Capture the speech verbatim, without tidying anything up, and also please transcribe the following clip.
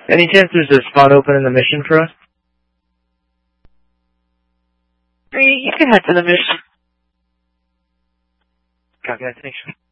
Any chance there's a spot open in the mission for us? You can head to the mission. Copy that, thanks.